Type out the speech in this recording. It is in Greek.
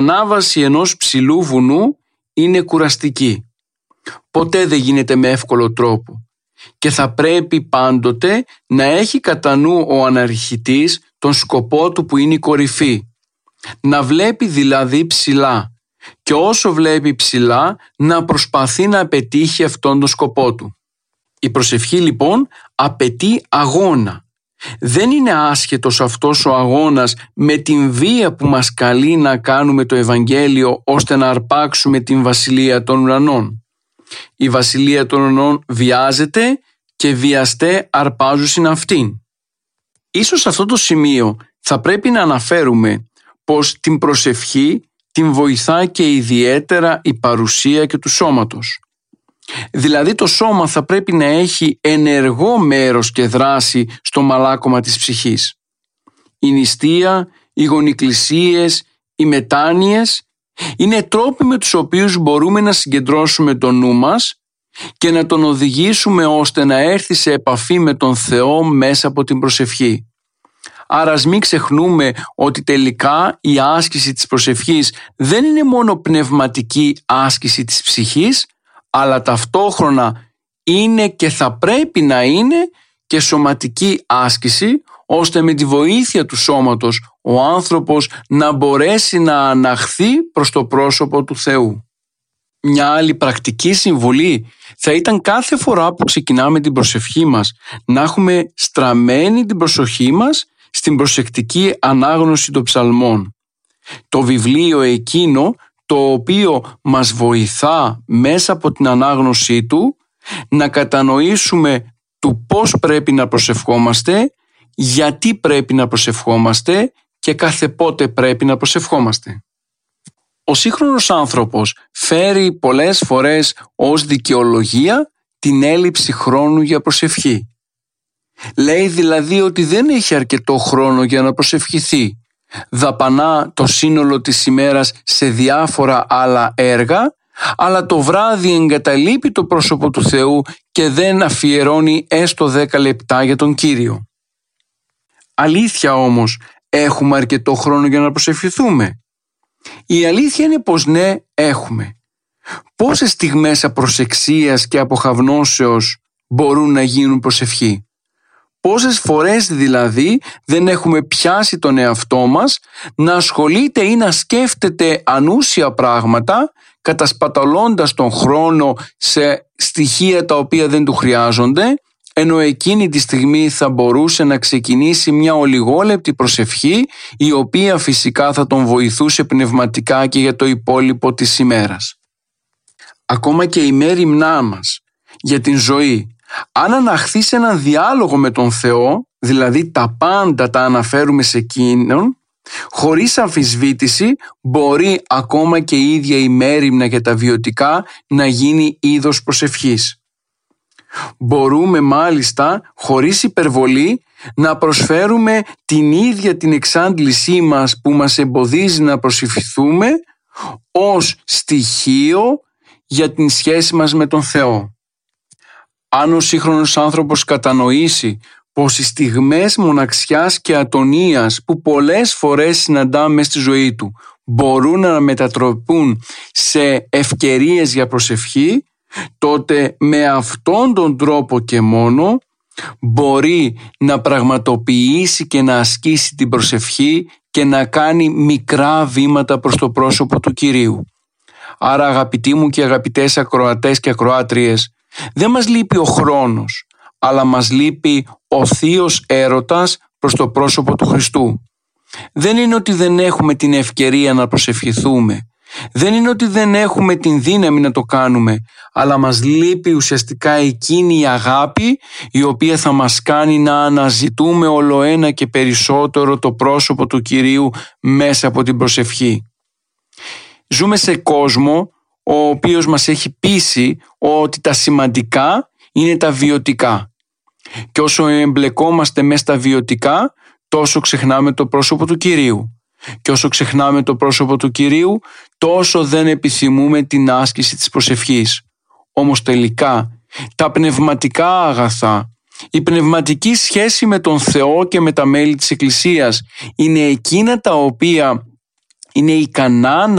ανάβαση ενός ψηλού βουνού είναι κουραστική. Ποτέ δεν γίνεται με εύκολο τρόπο και θα πρέπει πάντοτε να έχει κατά νου ο αναρχητής τον σκοπό του που είναι η κορυφή. Να βλέπει δηλαδή ψηλά και όσο βλέπει ψηλά να προσπαθεί να πετύχει αυτόν τον σκοπό του. Η προσευχή λοιπόν απαιτεί αγώνα. Δεν είναι άσχετος αυτός ο αγώνας με την βία που μας καλεί να κάνουμε το Ευαγγέλιο ώστε να αρπάξουμε την Βασιλεία των Ουρανών. Η Βασιλεία των Ουρανών βιάζεται και βιαστέ αρπάζουσιν αυτήν. Ίσως σε αυτό το σημείο θα πρέπει να αναφέρουμε πως την προσευχή την βοηθά και ιδιαίτερα η παρουσία και του σώματος. Δηλαδή το σώμα θα πρέπει να έχει ενεργό μέρος και δράση στο μαλάκωμα της ψυχής. Η νηστεία, οι γονικλησίες, οι μετάνοιες είναι τρόποι με τους οποίους μπορούμε να συγκεντρώσουμε το νου μας και να τον οδηγήσουμε ώστε να έρθει σε επαφή με τον Θεό μέσα από την προσευχή. Άρα ας μην ξεχνούμε ότι τελικά η άσκηση της προσευχής δεν είναι μόνο πνευματική άσκηση της ψυχής, αλλά ταυτόχρονα είναι και θα πρέπει να είναι και σωματική άσκηση, ώστε με τη βοήθεια του σώματος ο άνθρωπος να μπορέσει να αναχθεί προς το πρόσωπο του Θεού. Μια άλλη πρακτική συμβουλή θα ήταν κάθε φορά που ξεκινάμε την προσευχή μας να έχουμε στραμμένη την προσοχή μας στην προσεκτική ανάγνωση των ψαλμών. Το βιβλίο εκείνο το οποίο μας βοηθά μέσα από την ανάγνωσή του να κατανοήσουμε του πώς πρέπει να προσευχόμαστε, γιατί πρέπει να προσευχόμαστε και κάθε πότε πρέπει να προσευχόμαστε. Ο σύγχρονος άνθρωπος φέρει πολλές φορές ως δικαιολογία την έλλειψη χρόνου για προσευχή. Λέει δηλαδή ότι δεν έχει αρκετό χρόνο για να προσευχηθεί. Δαπανά το σύνολο της ημέρας σε διάφορα άλλα έργα, αλλά το βράδυ εγκαταλείπει το πρόσωπο του Θεού και δεν αφιερώνει έστω 10 λεπτά για τον Κύριο. Αλήθεια όμως, έχουμε αρκετό χρόνο για να προσευχηθούμε? Η αλήθεια είναι πως ναι, έχουμε. Πόσες στιγμές απροσεξίας και αποχαυνώσεως μπορούν να γίνουν προσευχή? Πόσες φορές δηλαδή δεν έχουμε πιάσει τον εαυτό μας να ασχολείται ή να σκέφτεται ανούσια πράγματα, κατασπαταλώντας τον χρόνο σε στοιχεία τα οποία δεν του χρειάζονται, ενώ εκείνη τη στιγμή θα μπορούσε να ξεκινήσει μια ολιγόλεπτη προσευχή, η οποία φυσικά θα τον βοηθούσε πνευματικά και για το υπόλοιπο της ημέρας. Ακόμα και η μέριμνά μας για την ζωή, αν αναχθεί σε έναν διάλογο με τον Θεό, δηλαδή τα πάντα τα αναφέρουμε σε εκείνον, χωρίς αμφισβήτηση μπορεί ακόμα και η ίδια η μέριμνα για τα βιωτικά να γίνει είδος προσευχής. Μπορούμε μάλιστα χωρίς υπερβολή να προσφέρουμε την ίδια την εξάντλησή μας που μας εμποδίζει να προσευχηθούμε ως στοιχείο για την σχέση μας με τον Θεό. Αν ο σύγχρονος άνθρωπος κατανοήσει πως οι στιγμές μοναξιάς και ατονίας που πολλές φορές συναντάμε στη ζωή του μπορούν να μετατροπούν σε ευκαιρίες για προσευχή, τότε με αυτόν τον τρόπο και μόνο μπορεί να πραγματοποιήσει και να ασκήσει την προσευχή και να κάνει μικρά βήματα προς το πρόσωπο του Κυρίου. Άρα αγαπητοί μου και αγαπητές ακροατές και ακροάτριες, δεν μας λείπει ο χρόνος, αλλά μας λείπει ο θείος έρωτας προς το πρόσωπο του Χριστού. Δεν είναι ότι δεν έχουμε την ευκαιρία να προσευχηθούμε, δεν είναι ότι δεν έχουμε την δύναμη να το κάνουμε, αλλά μας λείπει ουσιαστικά εκείνη η αγάπη η οποία θα μας κάνει να αναζητούμε ολοένα και περισσότερο το πρόσωπο του Κυρίου μέσα από την προσευχή. Ζούμε σε κόσμο ο οποίος μας έχει πείσει ότι τα σημαντικά είναι τα βιωτικά. Και όσο εμπλεκόμαστε μέσα στα βιωτικά, τόσο ξεχνάμε το πρόσωπο του Κυρίου. Και όσο ξεχνάμε το πρόσωπο του Κυρίου, τόσο δεν επιθυμούμε την άσκηση της προσευχής. Όμως τελικά, τα πνευματικά αγαθά, η πνευματική σχέση με τον Θεό και με τα μέλη της Εκκλησίας είναι εκείνα τα οποία είναι ικανά